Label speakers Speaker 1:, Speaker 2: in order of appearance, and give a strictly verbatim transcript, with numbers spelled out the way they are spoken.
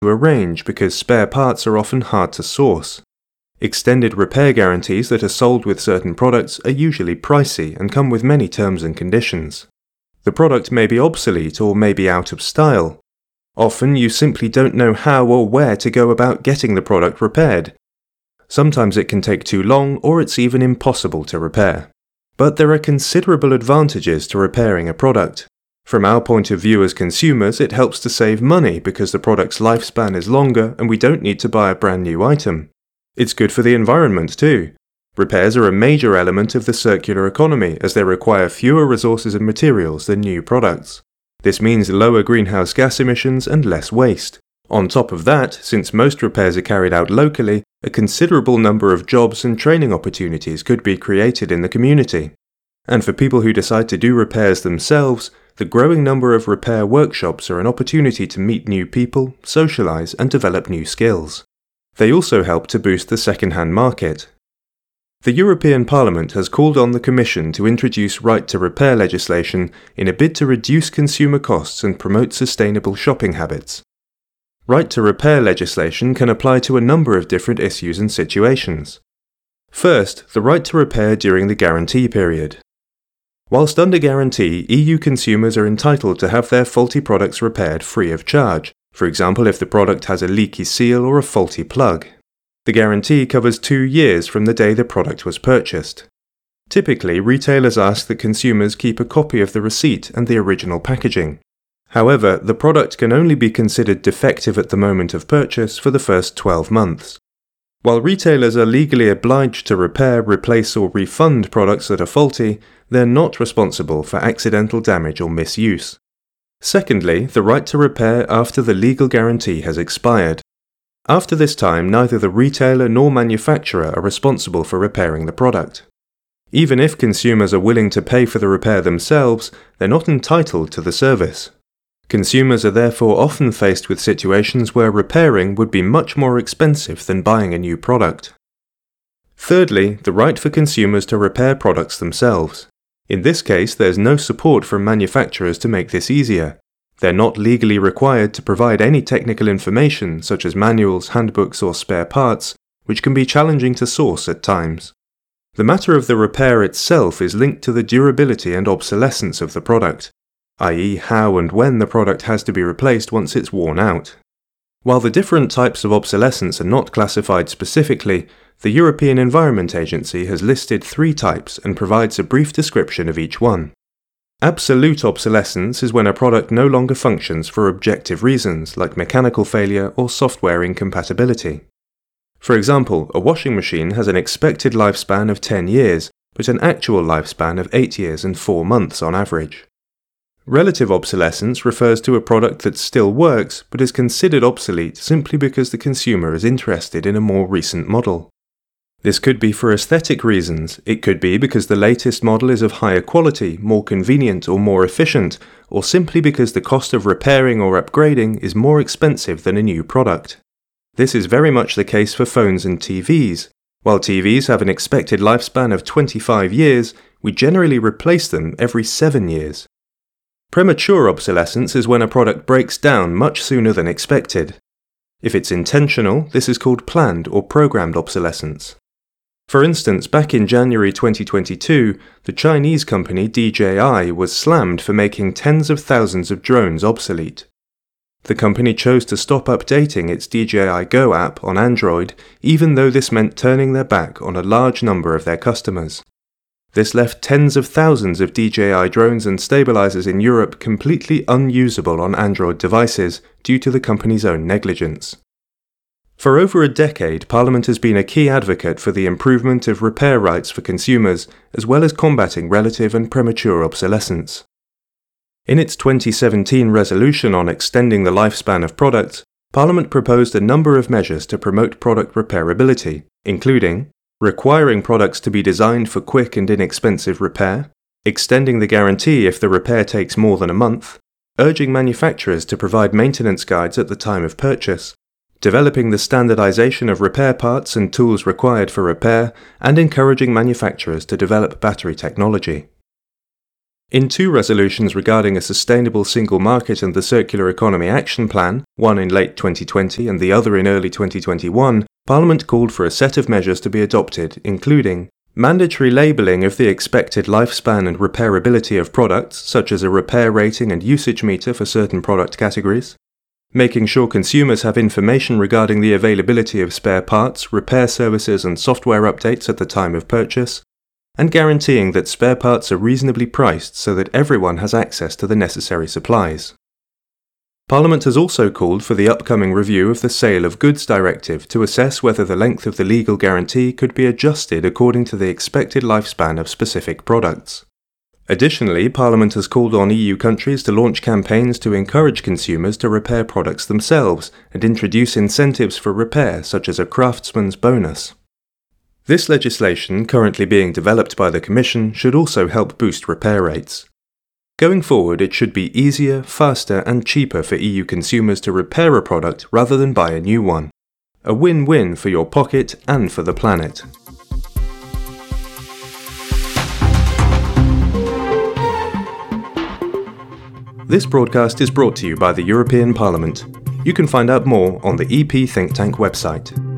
Speaker 1: to arrange because spare parts are often hard to source. Extended repair guarantees that are sold with certain products are usually pricey and come with many terms and conditions. The product may be obsolete or may be out of style. Often you simply don't know how or where to go about getting the product repaired. Sometimes it can take too long or it's even impossible to repair. But there are considerable advantages to repairing a product. From our point of view as consumers, it helps to save money because the product's lifespan is longer and we don't need to buy a brand new item. It's good for the environment too. Repairs are a major element of the circular economy as they require fewer resources and materials than new products. This means lower greenhouse gas emissions and less waste. On top of that, since most repairs are carried out locally, a considerable number of jobs and training opportunities could be created in the community. And for people who decide to do repairs themselves, the growing number of repair workshops are an opportunity to meet new people, socialize, and develop new skills. They also help to boost the second-hand market. The European Parliament has called on the Commission to introduce right-to-repair legislation in a bid to reduce consumer costs and promote sustainable shopping habits. Right-to-repair legislation can apply to a number of different issues and situations. First, the right to repair during the guarantee period. Whilst under guarantee, E U consumers are entitled to have their faulty products repaired free of charge, for example if the product has a leaky seal or a faulty plug. The guarantee covers two years from the day the product was purchased. Typically, retailers ask that consumers keep a copy of the receipt and the original packaging. However, the product can only be considered defective at the moment of purchase for the first twelve months. While retailers are legally obliged to repair, replace or refund products that are faulty, they're not responsible for accidental damage or misuse. Secondly, the right to repair after the legal guarantee has expired. After this time, neither the retailer nor manufacturer are responsible for repairing the product. Even if consumers are willing to pay for the repair themselves, they're not entitled to the service. Consumers are therefore often faced with situations where repairing would be much more expensive than buying a new product. Thirdly, the right for consumers to repair products themselves. In this case, there's no support from manufacturers to make this easier. They're not legally required to provide any technical information such as manuals, handbooks or spare parts, which can be challenging to source at times. The matter of the repair itself is linked to the durability and obsolescence of the product, that is how and when the product has to be replaced once it's worn out. While the different types of obsolescence are not classified specifically, the European Environment Agency has listed three types and provides a brief description of each one. Absolute obsolescence is when a product no longer functions for objective reasons like mechanical failure or software incompatibility. For example, a washing machine has an expected lifespan of ten years, but an actual lifespan of eight years and four months on average. Relative obsolescence refers to a product that still works but is considered obsolete simply because the consumer is interested in a more recent model. This could be for aesthetic reasons, it could be because the latest model is of higher quality, more convenient or more efficient, or simply because the cost of repairing or upgrading is more expensive than a new product. This is very much the case for phones and T Vs. While T Vs have an expected lifespan of twenty-five years, we generally replace them every seven years. Premature obsolescence is when a product breaks down much sooner than expected. If it's intentional, this is called planned or programmed obsolescence. For instance, back in January twenty twenty-two, the Chinese company D J I was slammed for making tens of thousands of drones obsolete. The company chose to stop updating its D J I Go app on Android, even though this meant turning their back on a large number of their customers. This left tens of thousands of D J I drones and stabilizers in Europe completely unusable on Android devices due to the company's own negligence. For over a decade, Parliament has been a key advocate for the improvement of repair rights for consumers, as well as combating relative and premature obsolescence. In its twenty seventeen resolution on extending the lifespan of products, Parliament proposed a number of measures to promote product repairability, including requiring products to be designed for quick and inexpensive repair, extending the guarantee if the repair takes more than a month, urging manufacturers to provide maintenance guides at the time of purchase, developing the standardization of repair parts and tools required for repair, and encouraging manufacturers to develop battery technology. In two resolutions regarding a sustainable single market and the Circular Economy Action Plan, one in late twenty twenty and the other in early twenty twenty-one, Parliament called for a set of measures to be adopted, including mandatory labelling of the expected lifespan and repairability of products, such as a repair rating and usage meter for certain product categories, making sure consumers have information regarding the availability of spare parts, repair services and software updates at the time of purchase, and guaranteeing that spare parts are reasonably priced so that everyone has access to the necessary supplies. Parliament has also called for the upcoming review of the Sale of Goods Directive to assess whether the length of the legal guarantee could be adjusted according to the expected lifespan of specific products. Additionally, Parliament has called on E U countries to launch campaigns to encourage consumers to repair products themselves and introduce incentives for repair, such as a craftsman's bonus. This legislation, currently being developed by the Commission, should also help boost repair rates. Going forward, it should be easier, faster and cheaper for E U consumers to repair a product rather than buy a new one. A win-win for your pocket and for the planet. This broadcast is brought to you by the European Parliament. You can find out more on the E P Think Tank website.